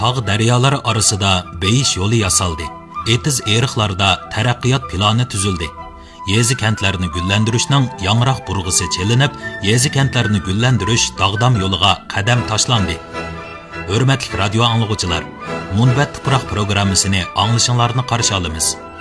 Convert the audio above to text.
tog' daryolar orasida beyish yo'li yasaldi. Etiz eriqlarda taraqqiyot plani tuzildi. Yezi kentlarni gullantirishning yangroq burg'isi chelinib, yezi kentlarni gullantirish dog'dam yo'liga qadam tashlandi. Hurmatli radio anglovchilar, Munbat tuproq programmasini anglashinglarni qarshi olamiz.